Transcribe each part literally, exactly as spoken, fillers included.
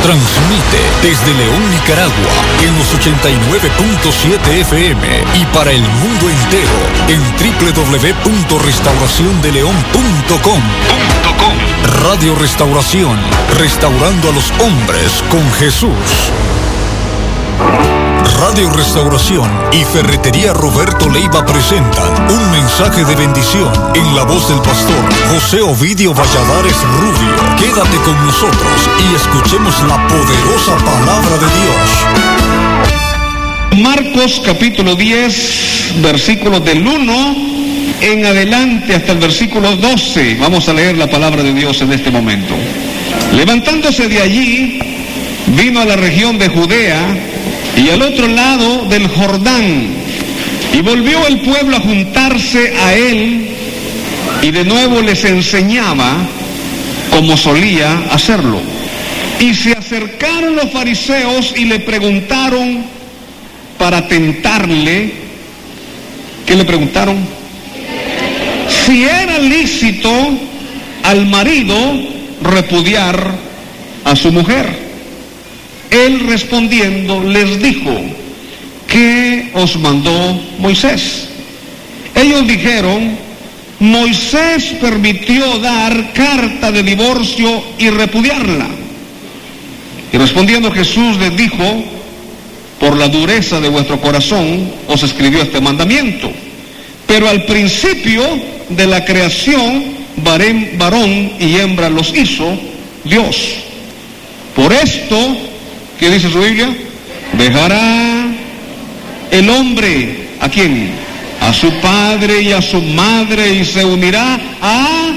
Transmite desde León, Nicaragua, en los ochenta y nueve punto siete F M y para el mundo entero en doble u doble u doble u punto restauración de león punto com. Radio Restauración, restaurando a los hombres con Jesús. Radio Restauración y Ferretería Roberto Leiva presentan un mensaje de bendición en la voz del pastor José Ovidio Valladares Rubio. Quédate con nosotros y escuchemos la poderosa palabra de Dios. Marcos capítulo diez, versículos del uno en adelante hasta el versículo doce. Vamos a leer la palabra de Dios en este momento. Levantándose de allí, vino a la región de Judea y al otro lado del Jordán, y volvió el pueblo a juntarse a él, y de nuevo les enseñaba como solía hacerlo. Y se acercaron los fariseos y le preguntaron para tentarle. ¿Qué le preguntaron? Si era lícito al marido repudiar a su mujer. Él respondiendo les dijo: ¿qué os mandó Moisés? Ellos dijeron: Moisés permitió dar carta de divorcio y repudiarla. Y respondiendo Jesús les dijo: por la dureza de vuestro corazón os escribió este mandamiento. Pero al principio de la creación, varón y hembra los hizo Dios. Por esto, ¿qué dice su Biblia? Dejará el hombre, ¿a quién? A su padre y a su madre, y se unirá a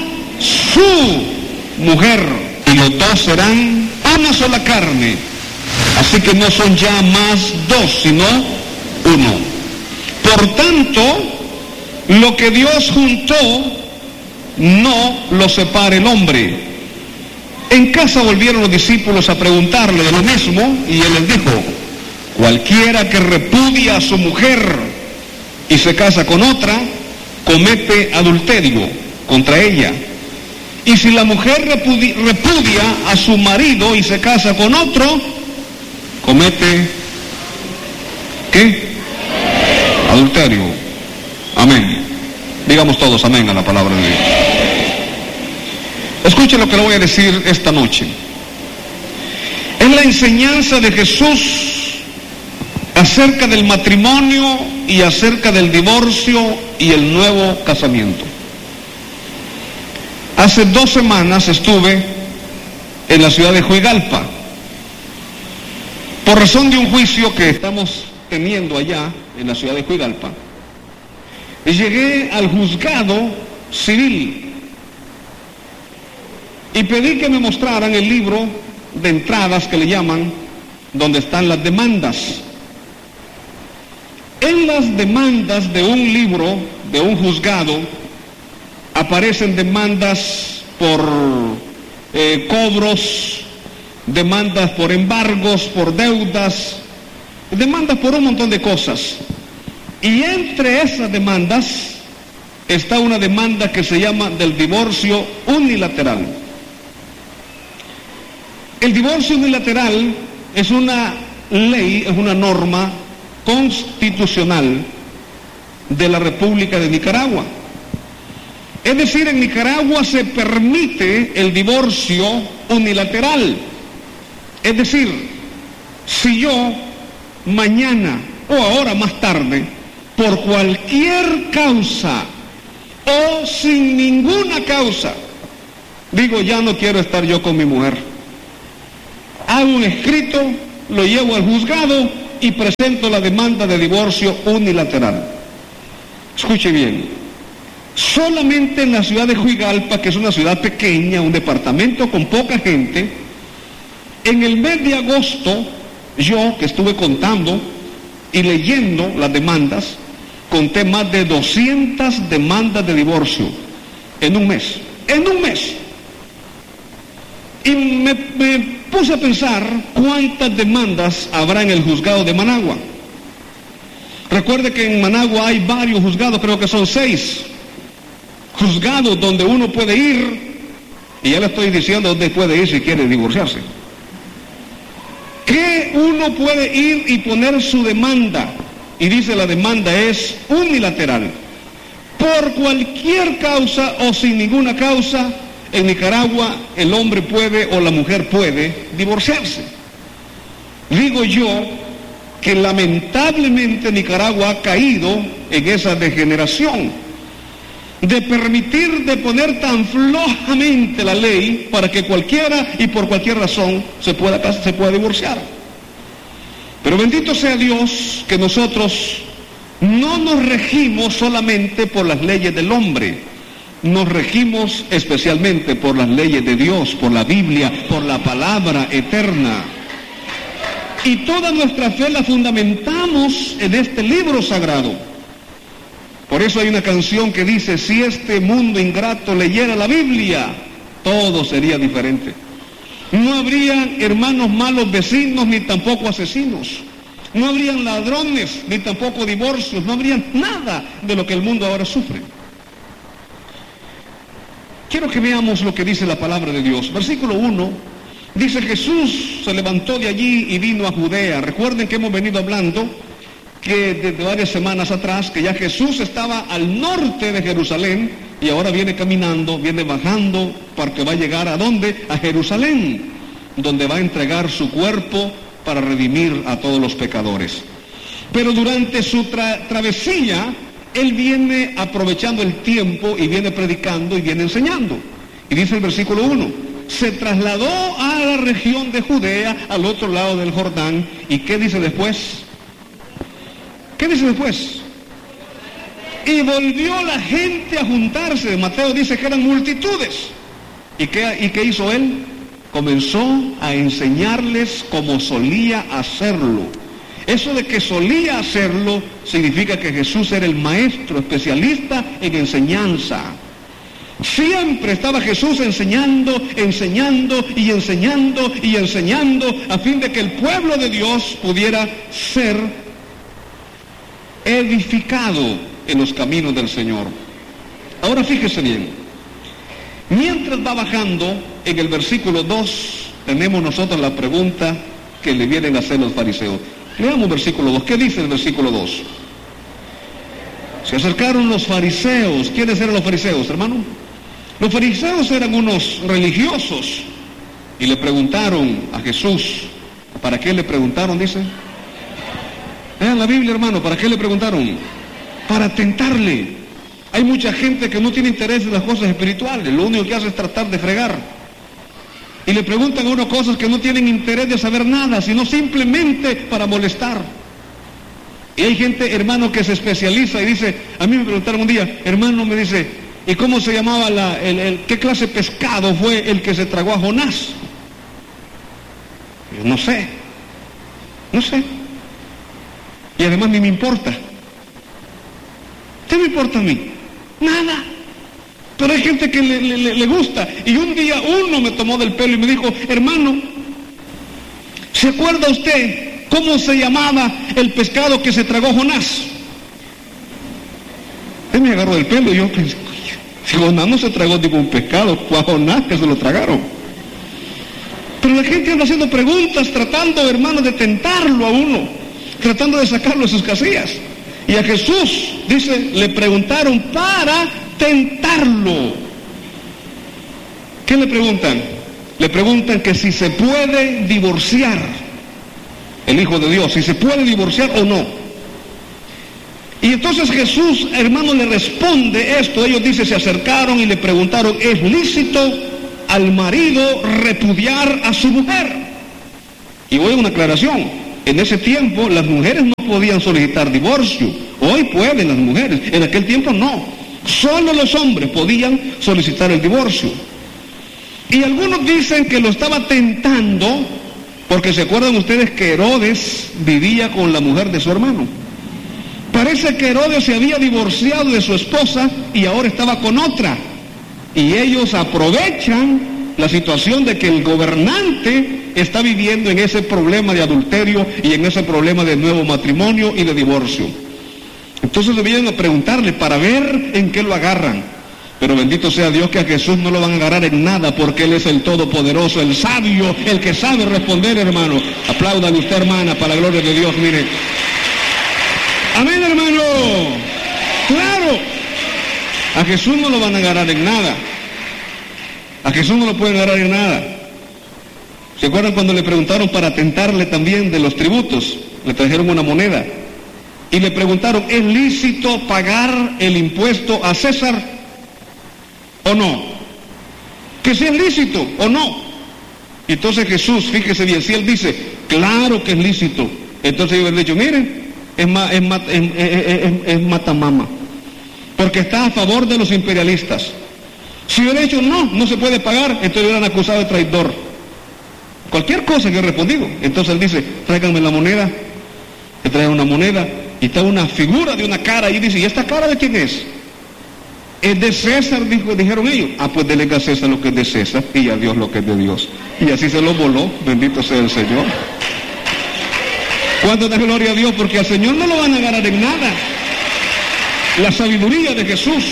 su mujer, y los dos serán una sola carne. Así que no son ya más dos, sino uno. Por tanto, lo que Dios juntó, no lo separe el hombre. En casa volvieron los discípulos a preguntarle de lo mismo, y él les dijo: cualquiera que repudia a su mujer y se casa con otra, comete adulterio contra ella. Y si la mujer repudia, repudia a su marido y se casa con otro, comete, ¿qué? Adulterio. Amén. Digamos todos amén a la palabra de Dios. Escuche lo que le voy a decir esta noche. Es la enseñanza de Jesús acerca del matrimonio y acerca del divorcio y el nuevo casamiento. Hace dos semanas estuve en la ciudad de Juigalpa por razón de un juicio que estamos teniendo allá en la ciudad de Juigalpa. Y llegué al juzgado civil y pedí que me mostraran el libro de entradas que le llaman, donde están las demandas. En las demandas de un libro, de un juzgado, aparecen demandas por eh, cobros, demandas por embargos, por deudas, demandas por un montón de cosas. Y entre esas demandas está una demanda que se llama del divorcio unilateral. El divorcio unilateral es una ley, es una norma constitucional de la República de Nicaragua. Es decir, en Nicaragua se permite el divorcio unilateral. Es decir, si yo mañana o ahora más tarde, por cualquier causa o sin ninguna causa, digo ya no quiero estar yo con mi mujer, hago un escrito, lo llevo al juzgado y presento la demanda de divorcio unilateral. Escuche bien, solamente en la ciudad de Juigalpa, que es una ciudad pequeña, un departamento con poca gente, en el mes de agosto, yo que estuve contando y leyendo las demandas, conté más de doscientas demandas de divorcio en un mes, en un mes. Y me, me puse a pensar cuántas demandas habrá en el juzgado de Managua. Recuerde que en Managua hay varios juzgados, creo que son seis juzgados donde uno puede ir, y ya le estoy diciendo dónde puede ir si quiere divorciarse. qué uno puede ir y poner su demanda? Y dice, la demanda es unilateral. Por cualquier causa o sin ninguna causa, en Nicaragua el hombre puede o la mujer puede divorciarse. Digo yo que lamentablemente Nicaragua ha caído en esa degeneración de permitir, de poner tan flojamente la ley para que cualquiera y por cualquier razón se pueda, se pueda divorciar. Pero bendito sea Dios que nosotros no nos regimos solamente por las leyes del hombre, nos regimos especialmente por las leyes de Dios, por la Biblia, por la palabra eterna. Y toda nuestra fe la fundamentamos en este libro sagrado. Por eso hay una canción que dice, si este mundo ingrato leyera la Biblia, todo sería diferente. No habrían hermanos malos vecinos, ni tampoco asesinos. No habrían ladrones, ni tampoco divorcios. No habría nada de lo que el mundo ahora sufre. Quiero que veamos lo que dice la palabra de Dios. Versículo uno, dice, Jesús se levantó de allí y vino a Judea. Recuerden que hemos venido hablando que desde varias semanas atrás, que ya Jesús estaba al norte de Jerusalén y ahora viene caminando, viene bajando, porque va a llegar ¿a dónde? A Jerusalén, donde va a entregar su cuerpo para redimir a todos los pecadores. Pero durante su tra- travesía, Él viene aprovechando el tiempo y viene predicando y viene enseñando. Y dice el versículo uno, se trasladó a la región de Judea, al otro lado del Jordán. ¿Y qué dice después? ¿Qué dice después? Y volvió la gente a juntarse. Mateo dice que eran multitudes. ¿Y qué, y qué hizo Él? Comenzó a enseñarles como solía hacerlo. Eso de que solía hacerlo significa que Jesús era el maestro especialista en enseñanza. Siempre estaba Jesús enseñando, enseñando y enseñando y enseñando a fin de que el pueblo de Dios pudiera ser edificado en los caminos del Señor. Ahora fíjese bien, mientras va bajando, en el versículo dos, tenemos nosotros la pregunta que le vienen a hacer los fariseos. Leamos versículo dos. ¿Qué dice el versículo dos? Se acercaron los fariseos. ¿Quiénes eran los fariseos, hermano? Los fariseos eran unos religiosos y le preguntaron a Jesús. ¿Para qué le preguntaron? Dice. Vean la Biblia, hermano. ¿Para qué le preguntaron? Para tentarle. Hay mucha gente que no tiene interés en las cosas espirituales. Lo único que hace es tratar de fregar. Y le preguntan a uno cosas que no tienen interés de saber nada, sino simplemente para molestar. Y hay gente, hermano, que se especializa y dice, a mí me preguntaron un día, hermano, me dice, ¿y cómo se llamaba la, el, el, qué clase de pescado fue el que se tragó a Jonás? Yo no sé, no sé. Y además ni me importa. ¿Qué me importa a mí? Nada. Pero hay gente que le, le, le gusta. Y un día uno me tomó del pelo y me dijo, hermano, ¿se acuerda usted cómo se llamaba el pescado que se tragó Jonás? Él me agarró del pelo y yo pensé, si Jonás no se tragó ningún pescado, fue a Jonás que se lo tragaron. Pero la gente anda haciendo preguntas, tratando, hermano, de tentarlo a uno, tratando de sacarlo de sus casillas. Y a Jesús, dice, le preguntaron para tentarlo. ¿Qué le preguntan? Le preguntan que si se puede divorciar el Hijo de Dios, si se puede divorciar o no. Y entonces Jesús, hermano, le responde esto. Ellos, dice, se acercaron y le preguntaron, ¿es lícito al marido repudiar a su mujer? Y voy a una aclaración. En ese tiempo las mujeres no podían solicitar divorcio. Hoy pueden las mujeres, en aquel tiempo no. Solo los hombres podían solicitar el divorcio. Y algunos dicen que lo estaba tentando porque se acuerdan ustedes que Herodes vivía con la mujer de su hermano. Parece que Herodes se había divorciado de su esposa y ahora estaba con otra. Y ellos aprovechan la situación de que el gobernante está viviendo en ese problema de adulterio y en ese problema de nuevo matrimonio y de divorcio. Entonces le vienen a preguntarle para ver en qué lo agarran. Pero bendito sea Dios que a Jesús no lo van a agarrar en nada, porque Él es el Todopoderoso, el sabio, el que sabe responder, hermano. Apláudale usted, hermana, para la gloria de Dios, mire. Amén, hermano. Claro. A Jesús no lo van a agarrar en nada. A Jesús no lo pueden agarrar en nada. ¿Se acuerdan cuando le preguntaron para tentarle también de los tributos? Le trajeron una moneda. Y le preguntaron, ¿es lícito pagar el impuesto a César o no? Que si es lícito o no. Entonces Jesús, fíjese bien, si Él dice, claro que es lícito, entonces ellos han dicho, miren, es, ma, es, ma, es, es, es, es matamama, porque está a favor de los imperialistas. Si hubiera dicho, no, no se puede pagar, entonces hubieran acusado de traidor. Cualquier cosa que he respondido. Entonces Él dice, tráiganme la moneda. Le traen una moneda y está una figura de una cara y dice, ¿y esta cara de quién es? Es de César, dijo, dijeron ellos. Ah, pues denle a César lo que es de César y a Dios lo que es de Dios. Y así se lo voló, bendito sea el Señor. ¿Cuánto da gloria a Dios? Porque al Señor no lo van a agarrar en nada. La sabiduría de Jesús,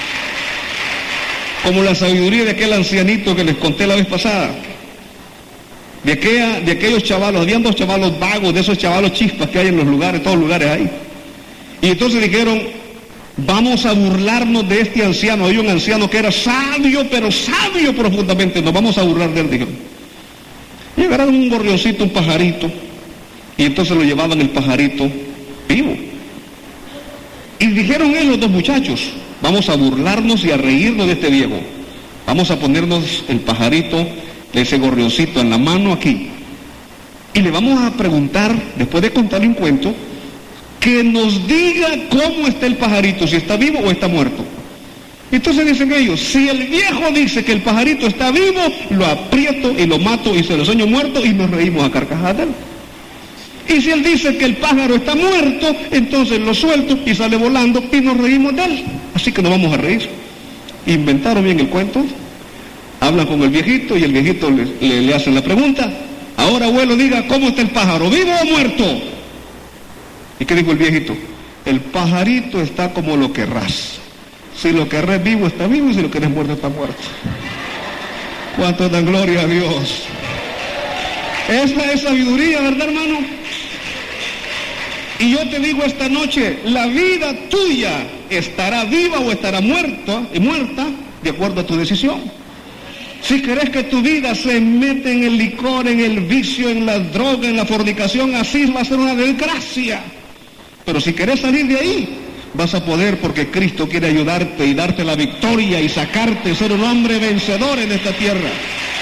como la sabiduría de aquel ancianito que les conté la vez pasada, de, aquella, de aquellos chavalos, habían dos chavalos vagos, de esos chavalos chispas que hay en los lugares, todos los lugares hay. Y entonces dijeron, vamos a burlarnos de este anciano. Hay un anciano que era sabio, pero sabio profundamente, nos vamos a burlar de él, dijeron. Y agarraron un gorrioncito, un pajarito, y entonces lo llevaban el pajarito vivo. Y dijeron ellos, los dos muchachos, vamos a burlarnos y a reírnos de este viejo. Vamos a ponernos el pajarito, ese gorrioncito en la mano aquí. Y le vamos a preguntar, después de contarle un cuento, que nos diga cómo está el pajarito, si está vivo o está muerto. Entonces dicen ellos, si el viejo dice que el pajarito está vivo, lo aprieto y lo mato y se lo sueño muerto y nos reímos a carcajadas. Y si él dice que el pájaro está muerto, entonces lo suelto y sale volando y nos reímos de él. Así que nos vamos a reír. Inventaron bien el cuento, hablan con el viejito y el viejito le, le, le hacen la pregunta, ahora abuelo diga, ¿cómo está el pájaro, vivo o muerto? ¿Y qué dijo el viejito? El pajarito está como lo querrás. Si lo querrás vivo está vivo y si lo querés muerto está muerto. ¿Cuánto dan gloria a Dios? Esa es sabiduría, ¿verdad, hermano? Y yo te digo esta noche, la vida tuya estará viva o estará muerta, muerta de acuerdo a tu decisión. Si querés que tu vida se mete en el licor, en el vicio, en la droga, en la fornicación, así va a ser una desgracia. Pero si querés salir de ahí, vas a poder, porque Cristo quiere ayudarte y darte la victoria y sacarte, ser un hombre vencedor en esta tierra.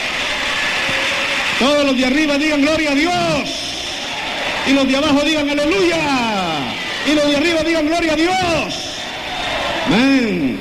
Todos los de arriba digan gloria a Dios. Y los de abajo digan aleluya. Y los de arriba digan gloria a Dios. Amén.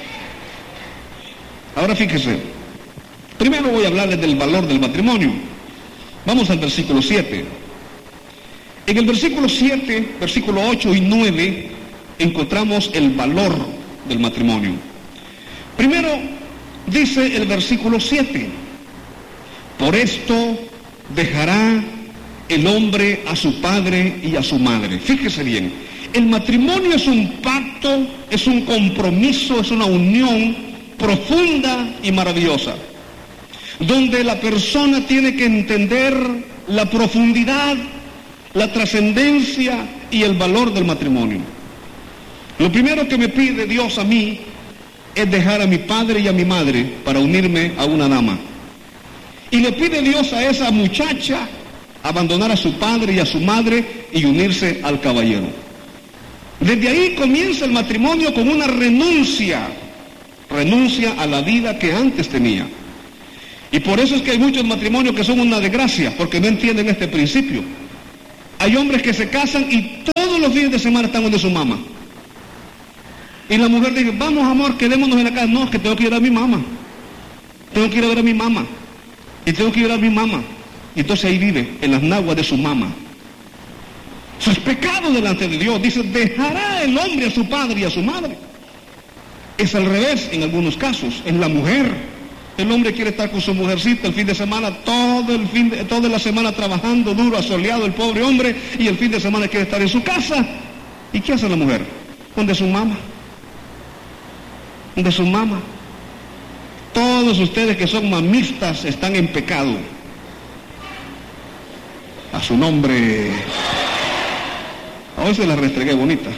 Ahora fíjese. Primero voy a hablarles del valor del matrimonio. Vamos al versículo siete. En el versículo siete, versículo ocho y nueve, encontramos el valor del matrimonio. Primero, dice el versículo siete, por esto dejará el hombre a su padre y a su madre. Fíjese bien, el matrimonio es un pacto, es un compromiso, es una unión profunda y maravillosa, donde la persona tiene que entender la profundidad, la trascendencia y el valor del matrimonio. Lo primero que me pide Dios a mí es dejar a mi padre y a mi madre para unirme a una dama. Y le pide Dios a esa muchacha abandonar a su padre y a su madre y unirse al caballero. Desde ahí comienza el matrimonio con una renuncia, renuncia a la vida que antes tenía. Y por eso es que hay muchos matrimonios que son una desgracia, porque no entienden este principio. Hay hombres que se casan y todos los fines de semana están donde su mamá. Y la mujer dice, vamos amor, quedémonos en la casa. No, es que tengo que ir a mi mamá. Tengo que ir a ver a mi mamá. Y tengo que ir a mi mamá. Y entonces ahí vive, en las naguas de su mamá. Eso es pecado delante de Dios. Dice, dejará el hombre a su padre y a su madre. Es al revés en algunos casos, en la mujer. El hombre quiere estar con su mujercita el fin de semana, todo el fin de, toda la semana trabajando duro, asoleado el pobre hombre, y el fin de semana quiere estar en su casa. ¿Y qué hace la mujer? Donde su mamá. de su mamá. Todos ustedes que son mamistas están en pecado. A su nombre. Hoy se la restregué bonita.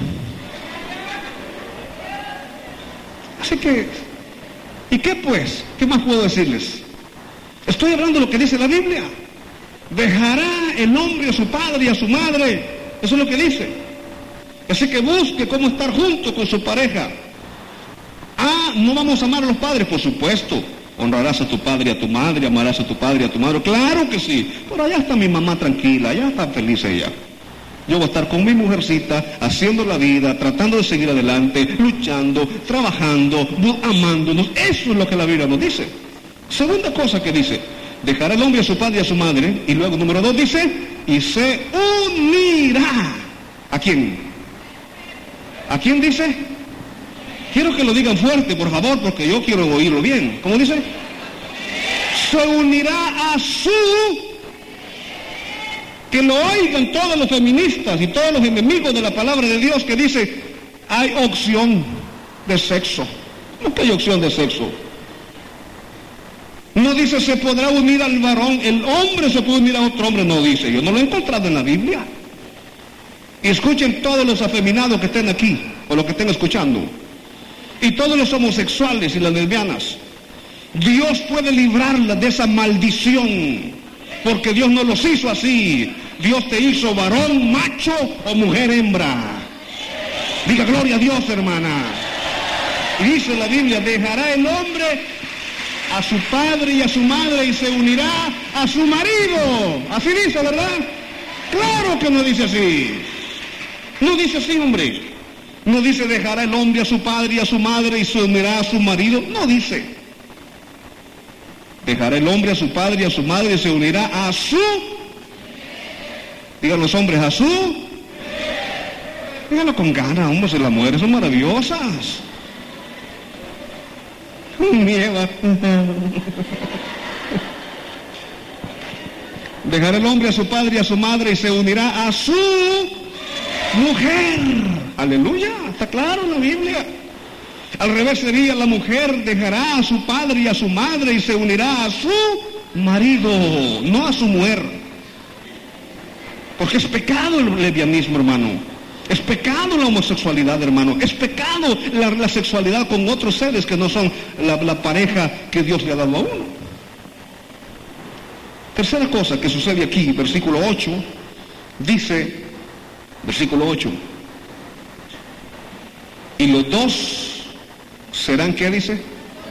Así que, ¿y qué pues? ¿Qué más puedo decirles? Estoy hablando de lo que dice la Biblia. Dejará el hombre a su padre y a su madre. Eso es lo que dice. Así que busque cómo estar junto con su pareja. Ah, ¿no vamos a amar a los padres? Por supuesto. Honrarás a tu padre y a tu madre, amarás a tu padre y a tu madre. Claro que sí. Por allá está mi mamá tranquila, allá está feliz ella. Yo voy a estar con mi mujercita, haciendo la vida, tratando de seguir adelante, luchando, trabajando, amándonos. Eso es lo que la Biblia nos dice. Segunda cosa que dice, dejará el hombre a su padre y a su madre. Y luego, número dos, dice, y se unirá. ¿A quién? ¿A quién dice? Quiero que lo digan fuerte, por favor, porque yo quiero oírlo bien. ¿Cómo dice? Se unirá a su... Que lo oigan todos los feministas y todos los enemigos de la palabra de Dios que dice, hay opción de sexo. No que hay opción de sexo. No dice se podrá unir al varón, el hombre se puede unir a otro hombre, no dice. Yo no lo he encontrado en la Biblia. Y escuchen todos los afeminados que estén aquí, o los que estén escuchando. Y todos los homosexuales y las lesbianas. Dios puede librarlas de esa maldición. Porque Dios no los hizo así. Dios te hizo varón, macho o mujer hembra. Diga gloria a Dios, hermana. Y dice la Biblia, dejará el hombre a su padre y a su madre y se unirá a su marido. Así dice, ¿verdad? Claro que no dice así. No dice así, hombre. No dice dejará el hombre a su padre y a su madre y se unirá a su marido. No dice. Dejará el hombre a su padre y a su madre y se unirá a su... Digan los hombres, a su... Díganlo con ganas, hombres, y las mujeres son maravillosas. Nieva. Dejará el hombre a su padre y a su madre y se unirá a su mujer. Aleluya, está claro en la Biblia. Al revés sería, la mujer dejará a su padre y a su madre y se unirá a su marido, no a su mujer. Porque es pecado el lesbianismo, hermano. Es pecado la homosexualidad, hermano. Es pecado la, la sexualidad con otros seres que no son la, la pareja que Dios le ha dado a uno. Tercera cosa que sucede aquí, versículo ocho, dice, versículo ocho, y los dos serán, ¿qué dice?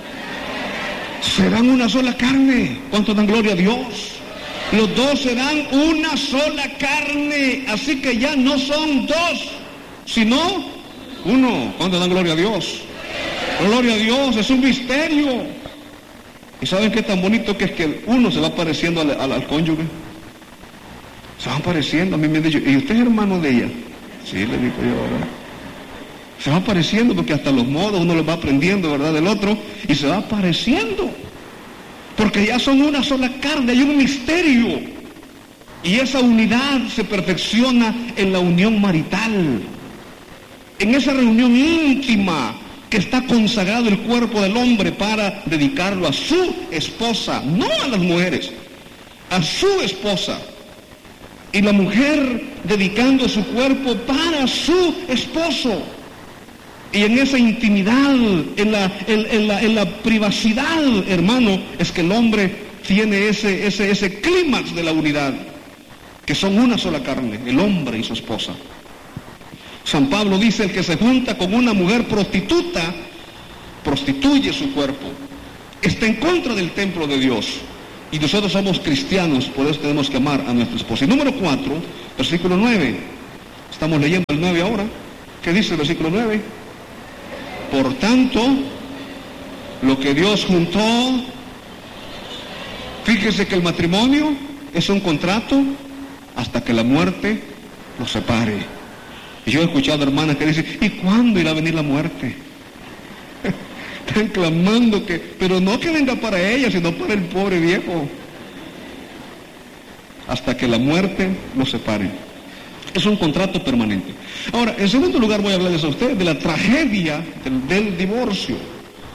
Serán una sola carne. ¿Cuánto dan gloria a Dios? Los dos serán una sola carne. Así que ya no son dos, sino uno. ¿Cuánto dan gloria a Dios? Gloria a Dios, es un misterio. ¿Y saben qué tan bonito que es que uno se va pareciendo al, al, al cónyuge? Se van pareciendo. A mí me han dicho, ¿y usted es hermano de ella? Sí, le digo yo, ¿verdad? Se va apareciendo porque hasta los modos uno los va aprendiendo, ¿verdad? Del otro, y se va apareciendo. Porque ya son una sola carne, hay un misterio. Y esa unidad se perfecciona en la unión marital. En esa reunión íntima que está consagrado el cuerpo del hombre para dedicarlo a su esposa, no a las mujeres, a su esposa. Y la mujer dedicando su cuerpo para su esposo. Y en esa intimidad, en la, en, en la, en la privacidad, hermano, es que el hombre tiene ese, ese, ese clímax de la unidad, que son una sola carne, el hombre y su esposa. San Pablo dice, el que se junta con una mujer prostituta, prostituye su cuerpo, está en contra del templo de Dios. Y nosotros somos cristianos, por eso tenemos que amar a nuestra esposa. Y número cuatro, versículo nueve, estamos leyendo el nueve ahora. ¿Qué dice el versículo nueve? Por tanto, lo que Dios juntó, fíjese que el matrimonio es un contrato hasta que la muerte los separe. Y yo he escuchado hermanas que dicen, ¿y cuándo irá a venir la muerte? Están clamando que, pero no que venga para ella, sino para el pobre viejo. Hasta que la muerte los separe. Es un contrato permanente. Ahora, en segundo lugar voy a hablarles a ustedes de la tragedia del, del divorcio.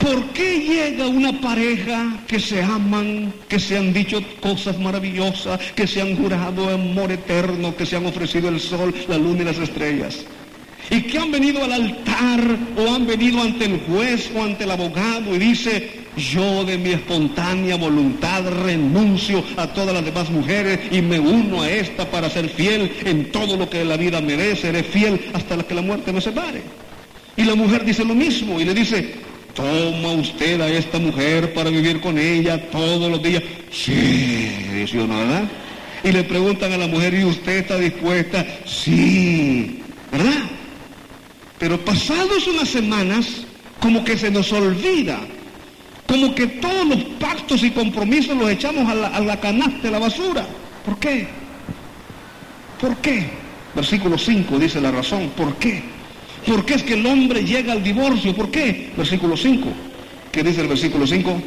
¿Por qué llega una pareja que se aman, que se han dicho cosas maravillosas, que se han jurado amor eterno, que se han ofrecido el sol, la luna y las estrellas? Y que han venido al altar o han venido ante el juez o ante el abogado y dice: yo de mi espontánea voluntad renuncio a todas las demás mujeres y me uno a esta para ser fiel en todo lo que la vida merece, seré fiel hasta que la muerte me separe. Y la mujer dice lo mismo y le dice: toma usted a esta mujer para vivir con ella todos los días. Sí, dice uno, ¿verdad? Y le preguntan a la mujer: ¿y usted está dispuesta? Sí, ¿verdad? Pero pasados unas semanas, como que se nos olvida, como que todos los pactos y compromisos los echamos a la, a la canasta, a la basura. ¿Por qué? ¿Por qué? Versículo cinco dice la razón. ¿Por qué? ¿Por qué es que el hombre llega al divorcio? ¿Por qué? Versículo cinco. ¿Qué dice el versículo cinco?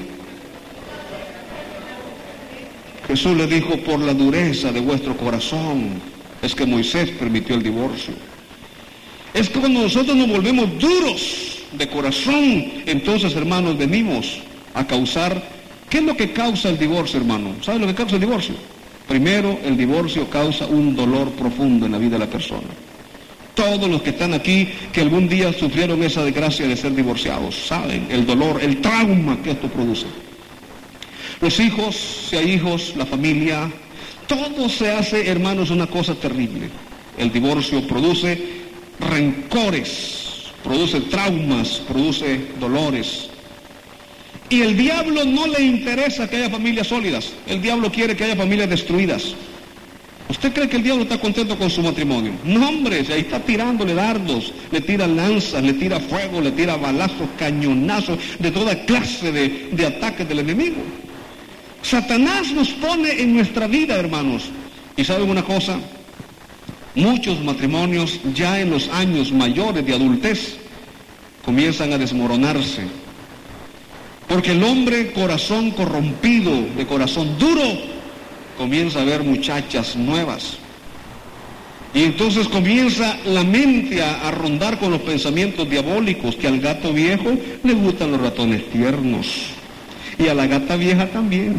Jesús le dijo: por la dureza de vuestro corazón es que Moisés permitió el divorcio. Es que cuando nosotros nos volvemos duros de corazón, entonces, hermanos, venimos a causar. ¿Qué es lo que causa el divorcio, hermano? ¿Sabe lo que causa el divorcio? Primero, el divorcio causa un dolor profundo en la vida de la persona. Todos los que están aquí, que algún día sufrieron esa desgracia de ser divorciados, saben el dolor, el trauma que esto produce. Los hijos, si hay hijos, la familia, todo se hace, hermanos, una cosa terrible. El divorcio produce rencores, produce traumas, produce dolores. Y el diablo no le interesa que haya familias sólidas. El diablo quiere que haya familias destruidas. ¿Usted cree que el diablo está contento con su matrimonio? No, hombre, ahí está tirándole dardos, le tira lanzas, le tira fuego, le tira balazos, cañonazos, de toda clase de, de ataques del enemigo. Satanás nos pone en nuestra vida, hermanos. Y ¿saben una cosa? Muchos matrimonios ya en los años mayores de adultez comienzan a desmoronarse. Porque el hombre, corazón corrompido, de corazón duro, comienza a ver muchachas nuevas. Y entonces comienza la mente a, a rondar con los pensamientos diabólicos, que al gato viejo le gustan los ratones tiernos. Y a la gata vieja también.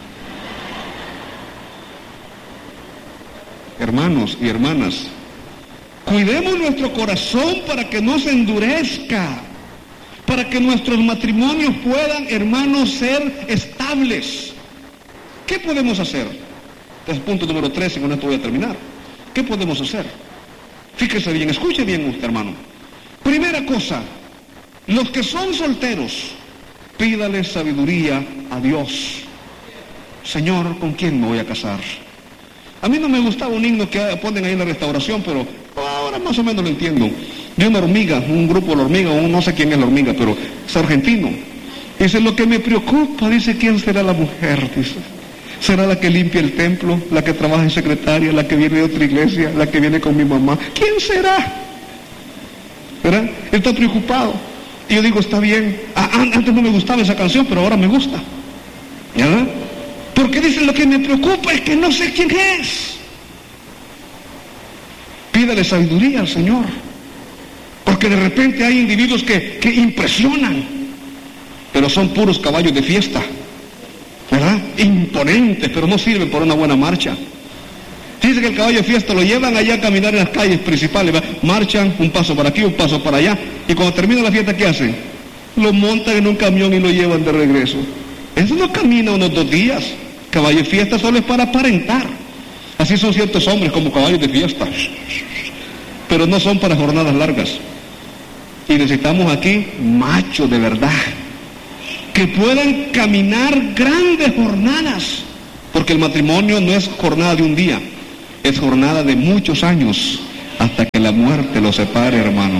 Hermanos y hermanas, cuidemos nuestro corazón para que no se endurezca, para que nuestros matrimonios puedan, hermanos, ser estables. ¿Qué podemos hacer? Este es el punto número tres y con esto voy a terminar. ¿Qué podemos hacer? Fíjese bien, escuche bien usted, hermano. Primera cosa, los que son solteros, pídale sabiduría a Dios. Señor, ¿con quién me voy a casar? A mí no me gustaba un himno que ponen ahí en la restauración, pero ahora más o menos lo entiendo. De una hormiga, un grupo de la hormiga, un, no sé quién es la hormiga, pero es argentino. Dice: lo que me preocupa, dice, ¿quién será la mujer? Dice, ¿será la que limpia el templo, la que trabaja en secretaria, la que viene de otra iglesia, la que viene con mi mamá? ¿Quién será? ¿Verdad? Él está preocupado. Y yo digo: está bien. Ah, antes no me gustaba esa canción, pero ahora me gusta. ¿Ya? Porque dice: lo que me preocupa es que no sé quién es. Pídale sabiduría al Señor. Porque de repente hay individuos que, que impresionan, pero son puros caballos de fiesta, ¿verdad? Imponentes, pero no sirven para una buena marcha. Dice que el caballo de fiesta lo llevan allá a caminar en las calles principales, ¿verdad? Marchan un paso para aquí, un paso para allá, y cuando termina la fiesta, ¿qué hacen? Lo montan en un camión y lo llevan de regreso. Eso no camina unos dos días. Caballo de fiesta solo es para aparentar. Así son ciertos hombres como caballos de fiesta, pero no son para jornadas largas. Y necesitamos aquí machos de verdad, que puedan caminar grandes jornadas, porque el matrimonio no es jornada de un día, es jornada de muchos años, hasta que la muerte los separe, hermano.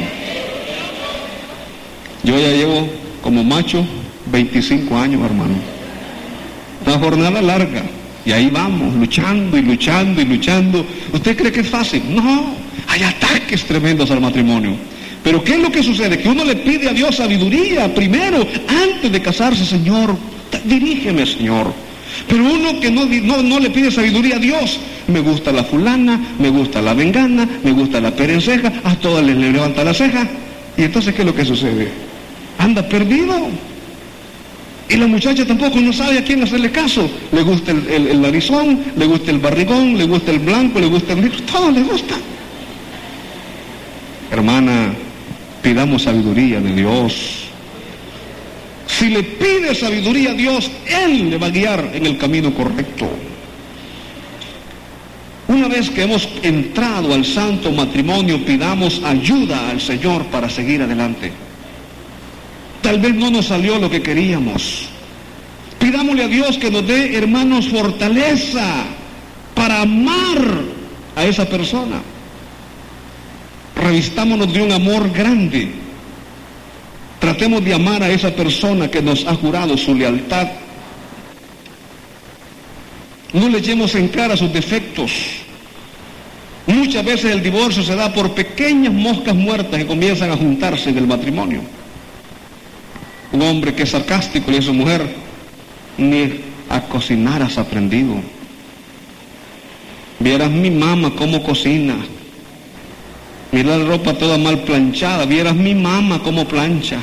Yo ya llevo como macho veinticinco años, hermano. Una jornada larga, y ahí vamos, luchando y luchando y luchando. ¿Usted cree que es fácil? No, hay ataques tremendos al matrimonio. Pero ¿qué es lo que sucede? Que uno le pide a Dios sabiduría primero, antes de casarse. Señor, dirígeme, Señor. Pero uno que no, no, no le pide sabiduría a Dios, me gusta la fulana, me gusta la vengana, me gusta la perenceja, a todas les levanta la ceja. Y entonces, ¿qué es lo que sucede? Anda perdido. Y la muchacha tampoco no sabe a quién hacerle caso. Le gusta el, el, el narizón, le gusta el barrigón, le gusta el blanco, le gusta el negro, todo le gusta. Hermana, pidamos sabiduría de Dios. Si le pide sabiduría a Dios, Él le va a guiar en el camino correcto. Una vez que hemos entrado al santo matrimonio, pidamos ayuda al Señor para seguir adelante. Tal vez no nos salió lo que queríamos. Pidámosle a Dios que nos dé, hermanos, fortaleza para amar a esa persona. Revistámonos de un amor grande. Tratemos de amar a esa persona que nos ha jurado su lealtad. No le echemos en cara sus defectos. Muchas veces el divorcio se da por pequeñas moscas muertas que comienzan a juntarse en el matrimonio. Un hombre que es sarcástico le dice a su mujer: ni a cocinar has aprendido. Vieras mi mamá cómo cocina. Mira la ropa toda mal planchada. Vieras mi mamá cómo plancha.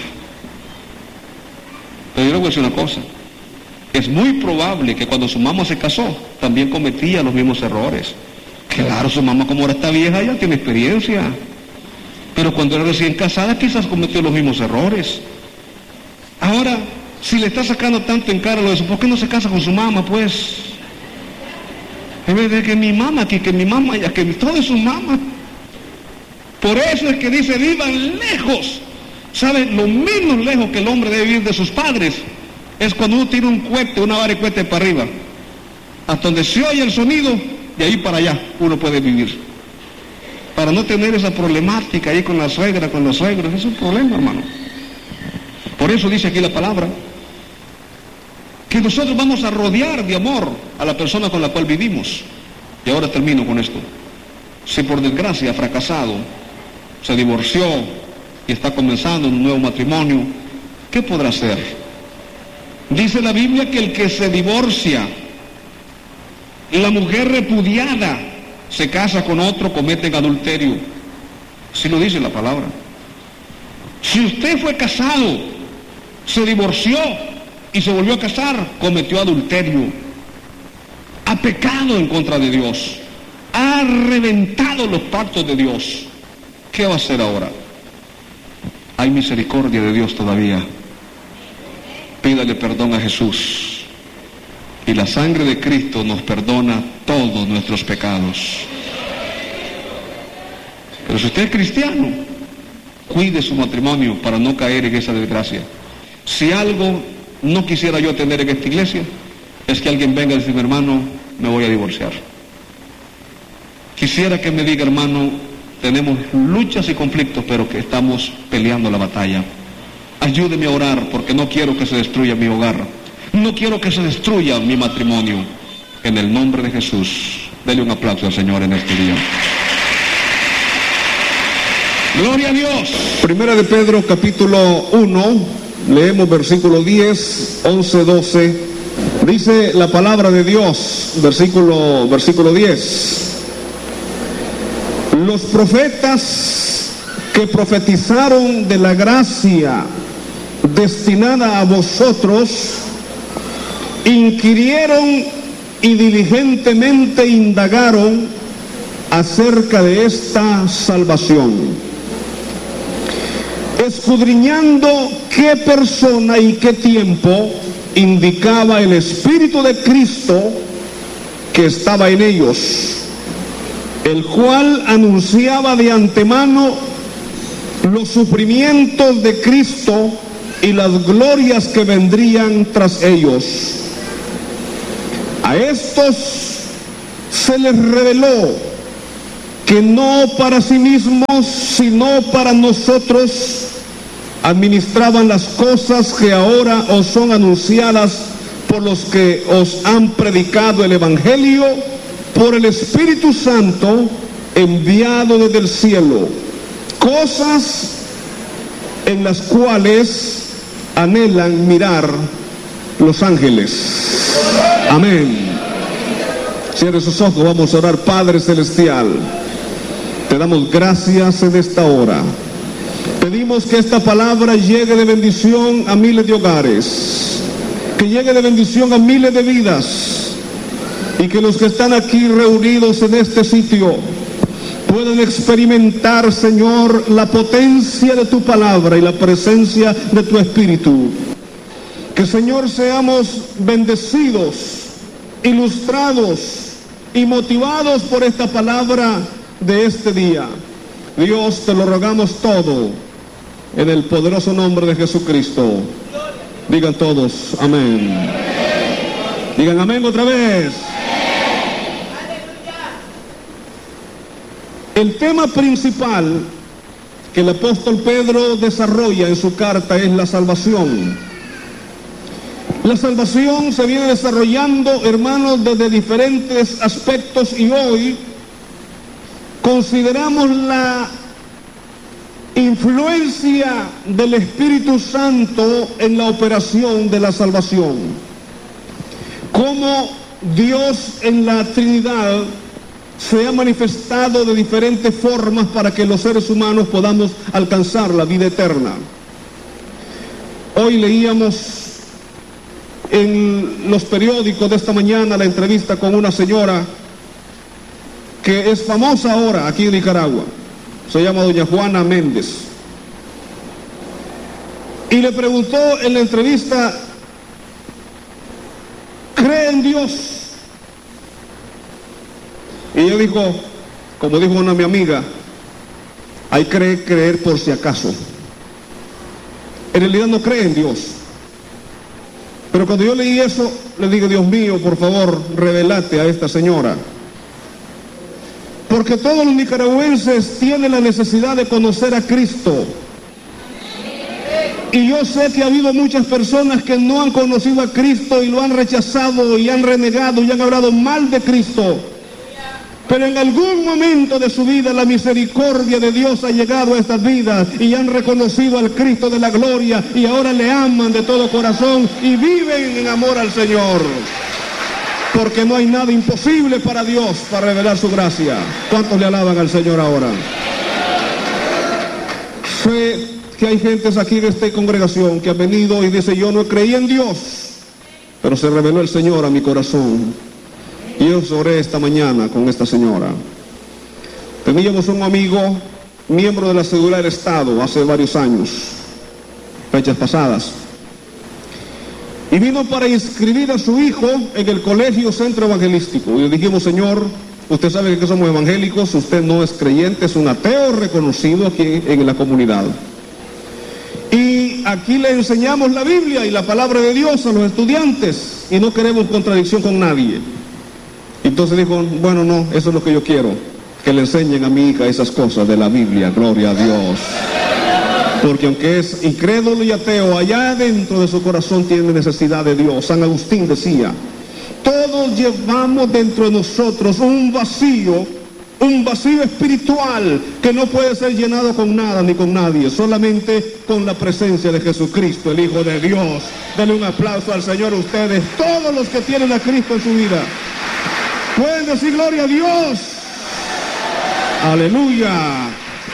Pero yo le voy a decir una cosa. Es muy probable que cuando su mamá se casó, también cometía los mismos errores. Claro, su mamá, como ahora está vieja, ya tiene experiencia. Pero cuando era recién casada, quizás cometió los mismos errores. Ahora, si le está sacando tanto en cara lo de eso, ¿por qué no se casa con su mamá, pues? En vez de que mi mamá aquí, que mi mamá allá, que todo es su mamá. Por eso es que dice: vivan lejos. ¿Saben? Lo menos lejos que el hombre debe vivir de sus padres es cuando uno tiene un cohete, una vara de cohete para arriba. Hasta donde se oye el sonido, de ahí para allá uno puede vivir. Para no tener esa problemática ahí con la suegra, con los suegros, es un problema, hermano. Por eso dice aquí la palabra, que nosotros vamos a rodear de amor a la persona con la cual vivimos. Y ahora termino con esto. Si por desgracia ha fracasado, se divorció y está comenzando un nuevo matrimonio, ¿qué podrá hacer? Dice la Biblia que el que se divorcia, la mujer repudiada, se casa con otro, cometen adulterio. Así lo dice la palabra. Si usted fue casado, se divorció y se volvió a casar, cometió adulterio, ha pecado en contra de Dios, ha reventado los pactos de Dios. ¿Qué va a hacer ahora? Hay misericordia de Dios todavía. Pídale perdón a Jesús y la sangre de Cristo nos perdona todos nuestros pecados. Pero si usted es cristiano, cuide su matrimonio para no caer en esa desgracia. Si algo no quisiera yo tener en esta iglesia, es que alguien venga y diga: hermano, me voy a divorciar. Quisiera que me diga: hermano, tenemos luchas y conflictos, pero que estamos peleando la batalla. Ayúdeme a orar, porque no quiero que se destruya mi hogar. No quiero que se destruya mi matrimonio. En el nombre de Jesús, dele un aplauso al Señor en este día. Gloria a Dios. Primera de Pedro, capítulo uno, leemos versículo diez, once, doce. Dice la palabra de Dios, versículo, versículo diez. Los profetas que profetizaron de la gracia destinada a vosotros, inquirieron y diligentemente indagaron acerca de esta salvación, escudriñando qué persona y qué tiempo indicaba el Espíritu de Cristo que estaba en ellos, el cual anunciaba de antemano los sufrimientos de Cristo y las glorias que vendrían tras ellos. A estos se les reveló que no para sí mismos, sino para nosotros, administraban las cosas que ahora os son anunciadas por los que os han predicado el Evangelio por el Espíritu Santo enviado desde el cielo, cosas en las cuales anhelan mirar los ángeles. Amén. Cierre sus ojos, vamos a orar. Padre Celestial, te damos gracias en esta hora. Pedimos que esta palabra llegue de bendición a miles de hogares. que llegue de bendición a miles de vidas y que los que están aquí reunidos en este sitio puedan experimentar, Señor, la potencia de tu palabra y la presencia de tu Espíritu. Que, Señor, seamos bendecidos, ilustrados y motivados por esta palabra de este día. Dios, te lo rogamos todo en el poderoso nombre de Jesucristo. Digan todos, amén. Digan amén otra vez. El tema principal que el apóstol Pedro desarrolla en su carta es la salvación. La salvación se viene desarrollando, hermanos, desde diferentes aspectos, y hoy consideramos la influencia del Espíritu Santo en la operación de la salvación. Cómo Dios en la Trinidad se ha manifestado de diferentes formas para que los seres humanos podamos alcanzar la vida eterna. Hoy leíamos en los periódicos de esta mañana la entrevista con una señora que es famosa ahora aquí en Nicaragua. Se llama doña Juana Méndez. Y le preguntó en la entrevista, ¿cree en Dios? Y ella dijo, como dijo una mi amiga, hay que creer, creer por si acaso. En realidad no cree en Dios. Pero cuando yo leí eso, le digo, Dios mío, por favor, revelate a esta señora. Porque todos los nicaragüenses tienen la necesidad de conocer a Cristo. Y yo sé que ha habido muchas personas que no han conocido a Cristo y lo han rechazado y han renegado y han hablado mal de Cristo. Pero en algún momento de su vida la misericordia de Dios ha llegado a estas vidas y han reconocido al Cristo de la gloria y ahora le aman de todo corazón y viven en amor al Señor. Porque no hay nada imposible para Dios para revelar su gracia. ¿Cuántos le alaban al Señor ahora? Sé que hay gentes aquí de esta congregación que ha venido y dice, yo no creí en Dios, pero se reveló el Señor a mi corazón. Y yo oré esta mañana con esta señora. Teníamos un amigo, miembro de la Seguridad del Estado, hace varios años, fechas pasadas. Y vino para inscribir a su hijo en el colegio centro evangelístico. Y le dijimos, señor, usted sabe que somos evangélicos, usted no es creyente, es un ateo reconocido aquí en la comunidad. Y aquí le enseñamos la Biblia y la palabra de Dios a los estudiantes y no queremos contradicción con nadie. Entonces dijo, bueno, no, eso es lo que yo quiero, que le enseñen a mi hija esas cosas de la Biblia, gloria a Dios. Porque aunque es incrédulo y ateo, allá dentro de su corazón tiene necesidad de Dios. San Agustín decía, todos llevamos dentro de nosotros un vacío, un vacío espiritual que no puede ser llenado con nada ni con nadie, solamente con la presencia de Jesucristo, el Hijo de Dios. Denle un aplauso al Señor ustedes, todos los que tienen a Cristo en su vida. Pueden decir gloria a Dios. Aleluya.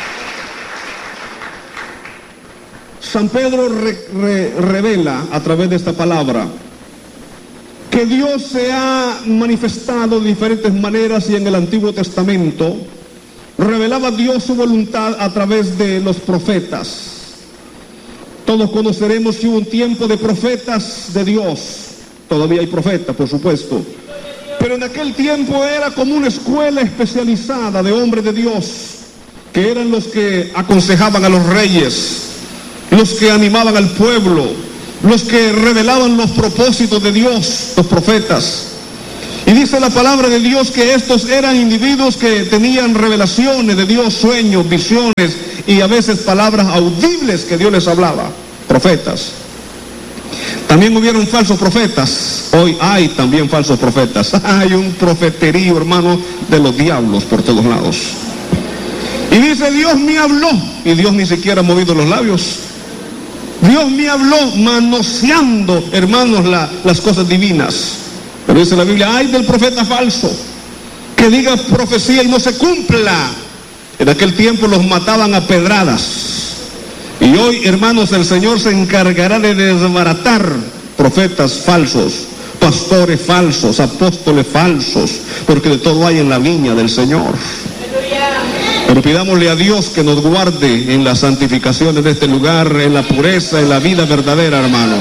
San Pedro re, re, revela a través de esta palabra que Dios se ha manifestado de diferentes maneras y en el Antiguo Testamento revelaba Dios su voluntad a través de los profetas. Todos conoceremos que hubo un tiempo de profetas de Dios. Todavía hay profetas, por supuesto. Pero en aquel tiempo era como una escuela especializada de hombres de Dios, que eran los que aconsejaban a los reyes, los que animaban al pueblo, los que revelaban los propósitos de Dios, los profetas. Y dice la palabra de Dios que estos eran individuos que tenían revelaciones de Dios, sueños, visiones y a veces palabras audibles que Dios les hablaba, profetas. También hubieron falsos profetas. Hoy hay también falsos profetas. Hay un profeterío, hermano, de los diablos por todos lados. Y dice, Dios me habló. Y Dios ni siquiera ha movido los labios. Dios me habló manoseando, hermanos, la, las cosas divinas. Pero dice la Biblia, ay del profeta falso, que diga profecía y no se cumpla. En aquel tiempo los mataban a pedradas. Y hoy, hermanos, el Señor se encargará de desbaratar profetas falsos, pastores falsos, apóstoles falsos, porque de todo hay en la viña del Señor. Pero pidámosle a Dios que nos guarde en la santificación de este lugar, en la pureza, en la vida verdadera, hermano.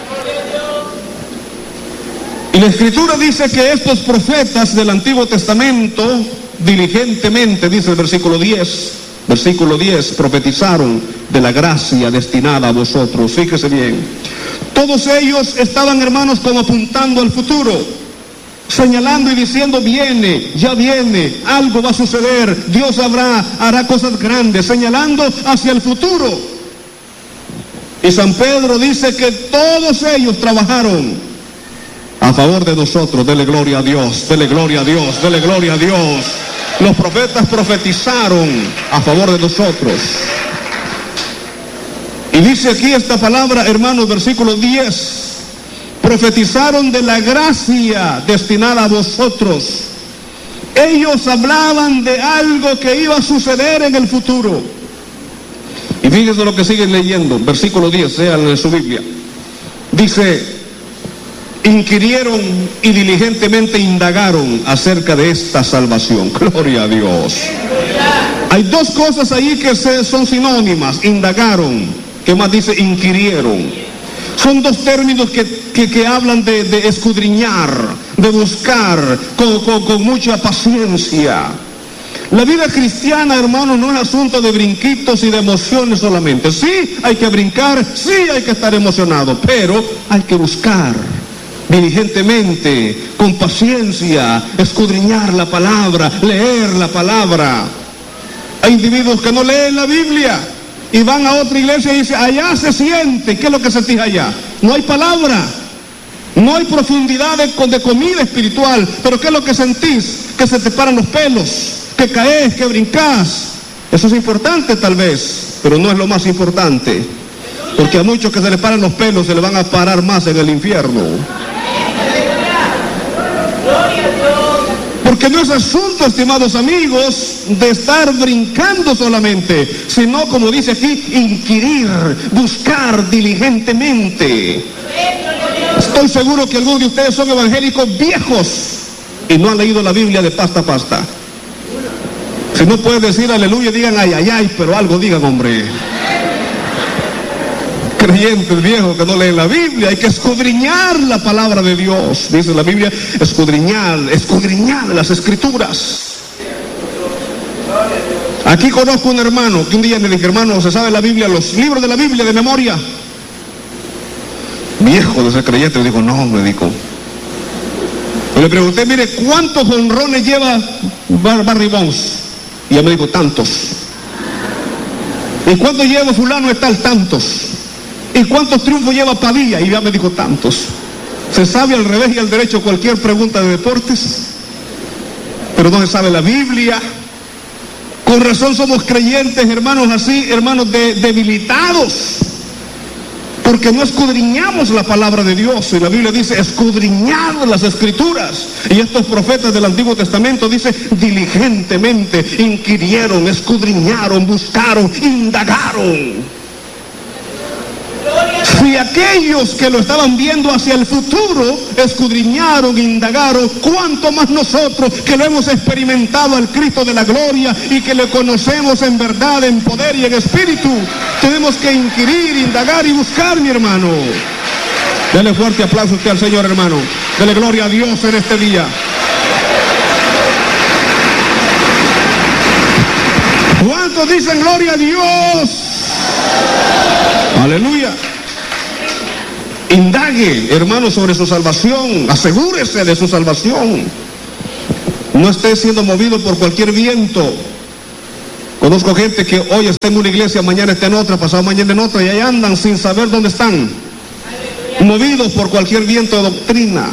Y la Escritura dice que estos profetas del Antiguo Testamento, diligentemente, dice el versículo diez, versículo diez, profetizaron de la gracia destinada a vosotros. Fíjese bien. Todos ellos estaban, hermanos, como apuntando al futuro, señalando y diciendo: viene, ya viene, algo va a suceder, Dios habrá, hará cosas grandes, señalando hacia el futuro. Y San Pedro dice que todos ellos trabajaron a favor de nosotros. Dele gloria a Dios, dele gloria a Dios, dele gloria a Dios. Los profetas profetizaron a favor de nosotros. Y dice aquí esta palabra, hermanos, versículo diez: profetizaron de la gracia destinada a vosotros. Ellos hablaban de algo que iba a suceder en el futuro. Y fíjense lo que siguen leyendo, versículo diez, léanlo en su Biblia. Dice: inquirieron y diligentemente indagaron acerca de esta salvación. Gloria a Dios. Hay dos cosas ahí que son sinónimas: indagaron. ¿Qué más dice? Inquirieron. Son dos términos que, que, que hablan de, de escudriñar, de buscar con, con, con mucha paciencia. La vida cristiana, hermano, no es asunto de brinquitos y de emociones solamente. Sí, hay que brincar, sí hay que estar emocionado, pero hay que buscar diligentemente, con paciencia, escudriñar la palabra, leer la palabra. Hay individuos que no leen la Biblia y van a otra iglesia y dicen: allá se siente. ¿Qué es lo que sentís allá? No hay palabra, no hay profundidad de, de comida espiritual. Pero ¿qué es lo que sentís? Que se te paran los pelos, que caes, que brincás. Eso es importante tal vez, pero no es lo más importante, porque a muchos que se les paran los pelos se les van a parar más en el infierno. Porque no es asunto, estimados amigos, de estar brincando solamente, sino, como dice aquí, inquirir, buscar diligentemente. Estoy seguro que algunos de ustedes son evangélicos viejos y no han leído la Biblia de pasta a pasta. Si no pueden decir aleluya, digan ay, ay, ay, pero algo digan, hombre. Creyentes viejos que no leen la Biblia. Hay que escudriñar la palabra de Dios. Dice la Biblia: escudriñar, escudriñar las Escrituras. Aquí conozco un hermano que un día me dijo: hermano, ¿se sabe la Biblia, los libros de la Biblia de memoria? Viejo de ser creyente. Me dijo: no, me dijo. Le pregunté: mire, ¿cuántos jonrones lleva Barry Bonds? Y él me dijo: tantos. ¿Y cuántos lleva fulano de tal? Tantos. ¿Y cuántos triunfos lleva Padilla? Y ya me dijo: tantos. Se sabe al revés y al derecho cualquier pregunta de deportes, pero no se sabe la Biblia. Con razón somos creyentes, hermanos, así, hermanos, de, debilitados, porque no escudriñamos la palabra de Dios. Y la Biblia dice: escudriñad las Escrituras. Y estos profetas del Antiguo Testamento dice: diligentemente inquirieron, escudriñaron, buscaron, indagaron. Si aquellos que lo estaban viendo hacia el futuro escudriñaron, indagaron, ¿cuánto más nosotros que lo hemos experimentado al Cristo de la gloria y que le conocemos en verdad, en poder y en espíritu? Tenemos que inquirir, indagar y buscar, mi hermano. Dele fuerte aplauso usted al Señor, hermano. Dele gloria a Dios en este día. ¿Cuántos dicen gloria a Dios? Aleluya. Indague, hermano, sobre su salvación. Asegúrese de su salvación. No esté siendo movido por cualquier viento. Conozco gente que hoy está en una iglesia, mañana está en otra, pasado mañana en otra, y ahí andan sin saber dónde están, movidos por cualquier viento de doctrina.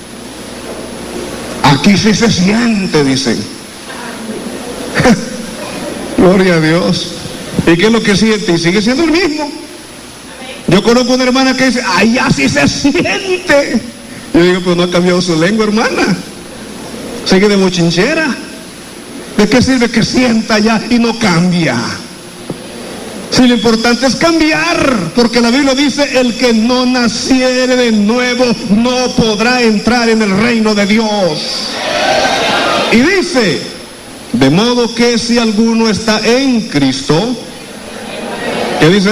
Aquí sí se siente, dicen. Gloria a Dios. ¿Y qué es lo que siente? Y sigue siendo el mismo. Yo conozco una hermana que dice: ay, así se siente. Yo digo: pues no ha cambiado su lengua, hermana. Sigue de mochinchera. ¿De qué sirve que sienta ya y no cambia? Si lo importante es cambiar, porque la Biblia dice, el que no naciere de nuevo no podrá entrar en el reino de Dios. Y dice, de modo que si alguno está en Cristo, ¿qué dice?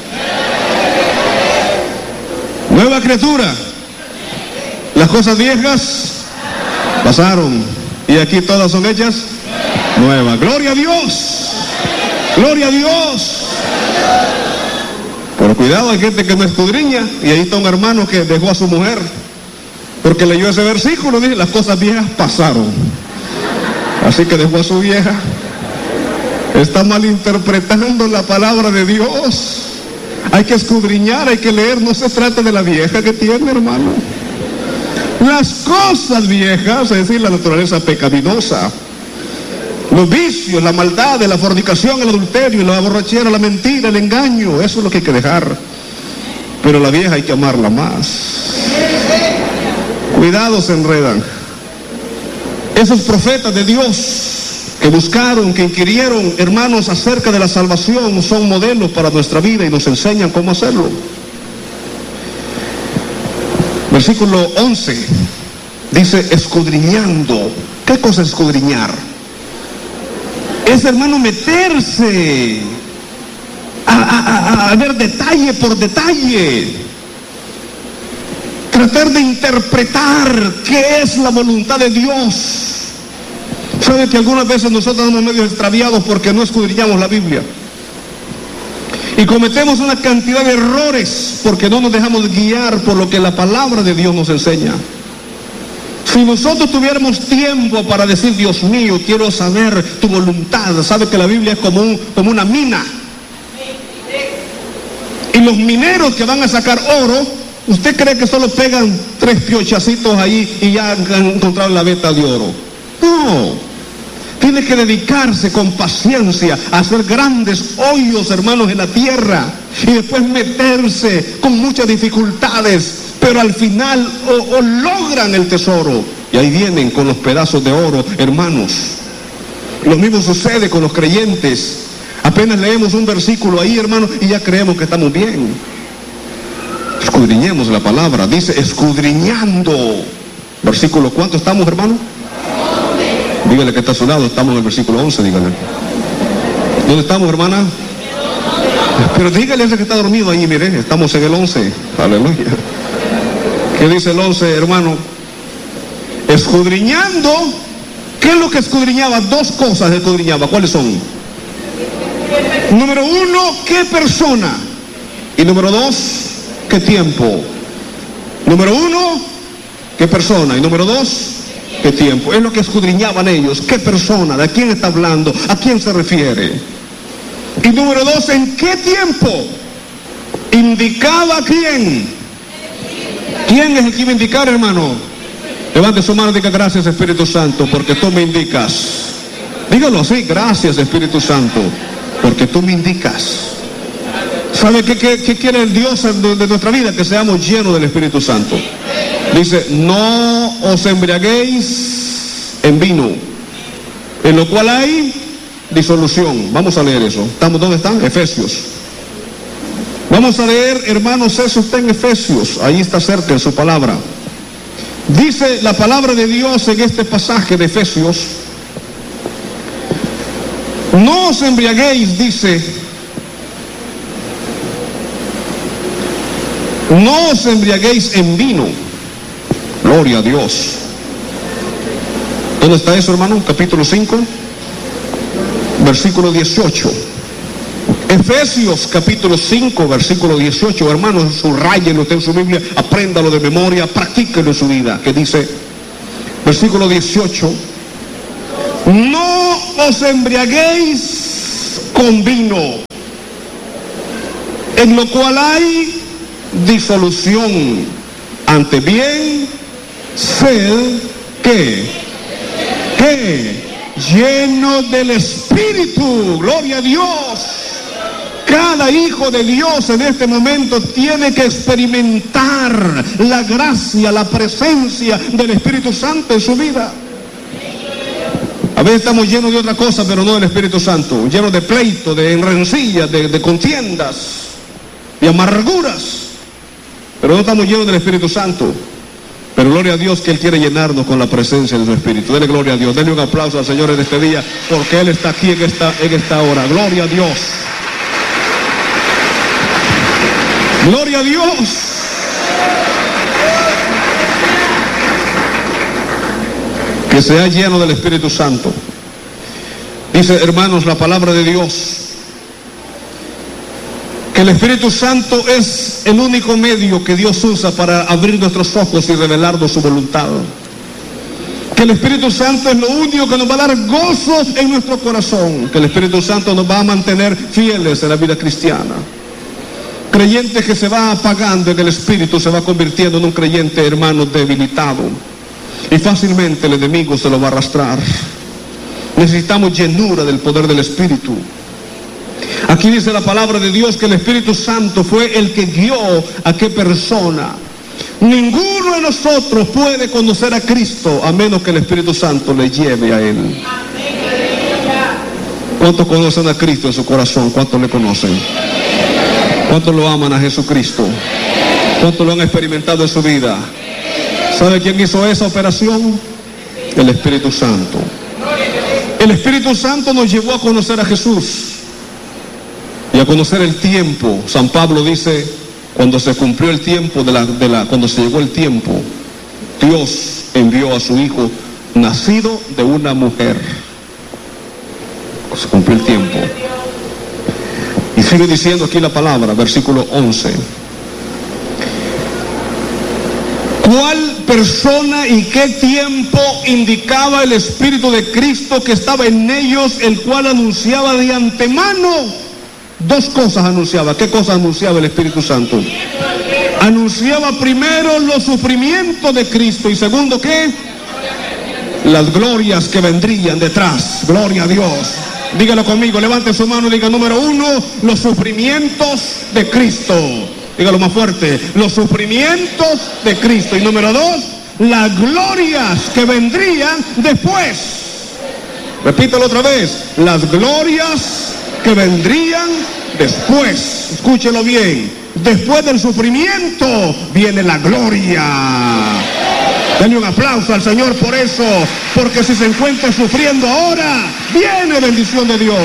Nueva criatura. Las cosas viejas pasaron y aquí todas son hechas nuevas. Gloria a Dios. Gloria a Dios. Pero cuidado, hay gente que no escudriña, y ahí está un hermano que dejó a su mujer porque leyó ese versículo, dice, las cosas viejas pasaron, así que dejó a su vieja. Está malinterpretando la palabra de Dios. Hay que escudriñar, hay que leer. No se trata de la vieja que tiene, hermano. Las cosas viejas, es decir, la naturaleza pecaminosa, los vicios, la maldad, la fornicación, el adulterio, la borrachera, la mentira, el engaño, eso es lo que hay que dejar. Pero la vieja hay que amarla más. Cuidado, se enredan. Esos profetas de Dios que buscaron, que inquirieron, hermanos, acerca de la salvación, son modelos para nuestra vida y nos enseñan cómo hacerlo. Versículo once dice, escudriñando. ¿Qué cosa es escudriñar? Es, hermano, meterse a, a, a, a ver detalle por detalle, tratar de interpretar qué es la voluntad de Dios. Sabe que algunas veces nosotros estamos medio extraviados porque no escudriñamos la Biblia y cometemos una cantidad de errores porque no nos dejamos guiar por lo que la palabra de Dios nos enseña. Si nosotros tuviéramos tiempo para decir, Dios mío, quiero saber tu voluntad, sabe que la Biblia es como, un, como una mina, y los mineros que van a sacar oro, ¿usted cree que solo pegan tres piochacitos ahí y ya han encontrado la veta de oro? No. Tiene que dedicarse con paciencia a hacer grandes hoyos, hermanos, en la tierra, y después meterse con muchas dificultades, pero al final o, o logran el tesoro, y ahí vienen con los pedazos de oro, hermanos. Lo mismo sucede con los creyentes. Apenas leemos un versículo ahí, hermanos, y ya creemos que estamos bien. Escudriñemos la palabra, dice escudriñando. Versículo, ¿cuánto estamos, hermano? Dígale que está a su lado, estamos en el versículo once, dígale. ¿Dónde estamos, hermana? Pero dígale a ese que está dormido ahí, mire, estamos en el once. Aleluya. ¿Qué dice el once, hermano? Escudriñando. ¿Qué es lo que escudriñaba? Dos cosas escudriñaba. ¿Cuáles son? Número uno, ¿qué persona? Y número dos, ¿qué tiempo? Número uno, ¿qué persona? Y número dos, ¿qué tiempo? Es lo que escudriñaban ellos. ¿Qué persona? ¿De quién está hablando? ¿A quién se refiere? Y número dos, ¿en qué tiempo? ¿Indicaba a quién? ¿Quién es el que iba a indicar, hermano? Levante su mano y diga, gracias, Espíritu Santo, porque tú me indicas. Dígalo así, gracias, Espíritu Santo, porque tú me indicas. ¿Sabe qué, qué, qué quiere el Dios de, de nuestra vida? Que seamos llenos del Espíritu Santo. Dice, no os embriaguéis en vino, en lo cual hay disolución. Vamos a leer eso. ¿Estamos dónde están? Efesios. Vamos a leer, hermanos, eso está en Efesios. Ahí está cerca en su palabra. Dice la palabra de Dios en este pasaje de Efesios, no os embriaguéis, dice, no os embriaguéis en vino. Gloria a Dios. ¿Dónde está eso, hermano? Capítulo cinco, versículo dieciocho. Efesios capítulo cinco, versículo dieciocho. Hermanos, subrayenlo usted en su Biblia, apréndalo de memoria, practíquelo en su vida. Que dice, versículo dieciocho, no os embriaguéis con vino, en lo cual hay disolución, ante bien sed, ¿qué? ¿Qué? Lleno del Espíritu. Gloria a Dios. Cada hijo de Dios en este momento tiene que experimentar la gracia, la presencia del Espíritu Santo en su vida. A veces estamos llenos de otra cosa, pero no del Espíritu Santo, llenos de pleito, de rencillas, de, de contiendas, de amarguras, pero no estamos llenos del Espíritu Santo. Pero gloria a Dios que Él quiere llenarnos con la presencia de su Espíritu. Dele gloria a Dios, denle un aplauso al Señor en este día, porque Él está aquí en esta, en esta hora. Gloria a Dios. Gloria a Dios. Que sea lleno del Espíritu Santo. Dice, hermanos, la palabra de Dios, que el Espíritu Santo es el único medio que Dios usa para abrir nuestros ojos y revelarnos su voluntad. Que el Espíritu Santo es lo único que nos va a dar gozo en nuestro corazón. Que el Espíritu Santo nos va a mantener fieles en la vida cristiana. Creyente que se va apagando en el Espíritu se va convirtiendo en un creyente, hermano, debilitado. Y fácilmente el enemigo se lo va a arrastrar. Necesitamos llenura del poder del Espíritu. Aquí dice la palabra de Dios que el Espíritu Santo fue el que guió a qué persona. Ninguno de nosotros puede conocer a Cristo a menos que el Espíritu Santo le lleve a Él. ¿Cuántos conocen a Cristo en su corazón? ¿Cuántos le conocen? ¿Cuántos lo aman a Jesucristo? ¿Cuántos lo han experimentado en su vida? ¿Sabe quién hizo esa operación? El Espíritu Santo. El Espíritu Santo nos llevó a conocer a Jesús y a conocer el tiempo. San Pablo dice, cuando se cumplió el tiempo, de la, de la, cuando se llegó el tiempo, Dios envió a su Hijo, nacido de una mujer. Se cumplió el tiempo. Y sigue diciendo aquí la palabra, versículo once. ¿Cuál persona y qué tiempo indicaba el Espíritu de Cristo que estaba en ellos, el cual anunciaba de antemano? Dos cosas anunciaba. ¿Qué cosa anunciaba el Espíritu Santo? Anunciaba primero los sufrimientos de Cristo y segundo, ¿qué? Las glorias que vendrían detrás. Gloria a Dios. Dígalo conmigo, levante su mano y diga, número uno, los sufrimientos de Cristo. Dígalo más fuerte, los sufrimientos de Cristo. Y número dos, las glorias que vendrían después. Repítalo otra vez, las glorias que vendrían después. Escúchelo bien, después del sufrimiento viene la gloria. Denle un aplauso al Señor por eso, porque si se encuentra sufriendo ahora, viene bendición de Dios.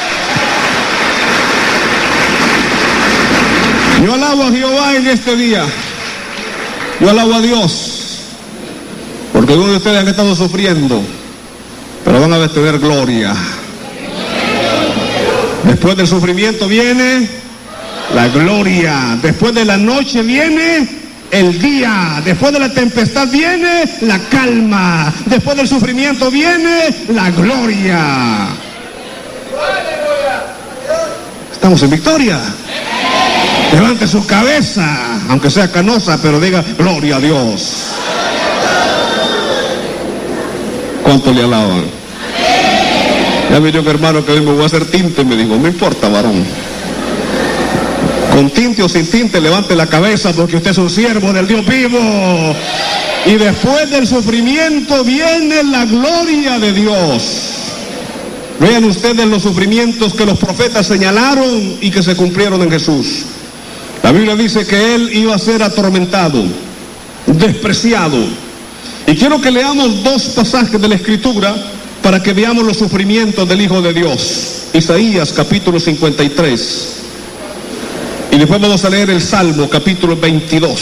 Yo alabo a Jehová en este día. Yo alabo a Dios, porque algunos de ustedes han estado sufriendo, pero van a tener gloria. Después del sufrimiento viene la gloria. Después de la noche viene el día. Después de la tempestad viene la calma. Después del sufrimiento viene la gloria. Estamos en victoria. Levante su cabeza, aunque sea canosa, pero diga gloria a Dios. ¿Cuánto le alaban? Ya me dijo que hermano que hoy me voy a hacer tinte, me dijo, no importa, varón. Con tinte o sin tinte, levante la cabeza porque usted es un siervo del Dios vivo. Y después del sufrimiento viene la gloria de Dios. Vean ustedes los sufrimientos que los profetas señalaron y que se cumplieron en Jesús. La Biblia dice que Él iba a ser atormentado, despreciado. Y quiero que leamos dos pasajes de la Escritura para que veamos los sufrimientos del Hijo de Dios. Isaías capítulo cincuenta y tres. Y después vamos a leer el Salmo capítulo veintidós.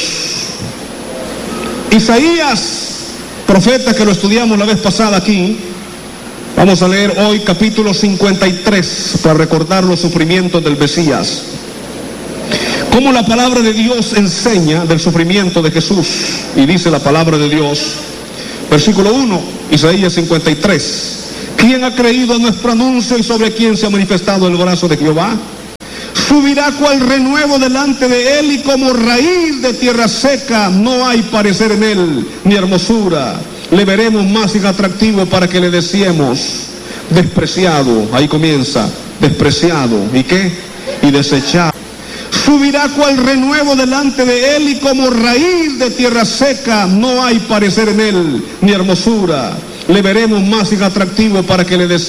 Isaías, profeta que lo estudiamos la vez pasada aquí. Vamos a leer hoy capítulo cincuenta y tres para recordar los sufrimientos del Mesías. Cómo la palabra de Dios enseña del sufrimiento de Jesús. Y dice la palabra de Dios, versículo uno, Isaías cincuenta y tres. ¿Quién ha creído a nuestro anuncio y sobre quién se ha manifestado el brazo de Jehová? Subirá cual renuevo delante de él y como raíz de tierra seca, no hay parecer en él, ni hermosura. Le veremos más inatractivo para que le deseemos. Despreciado, ahí comienza, despreciado, ¿y qué? Y desechado. Subirá cual renuevo delante de él y como raíz de tierra seca, no hay parecer en él, ni hermosura. le veremos más atractivo para que le des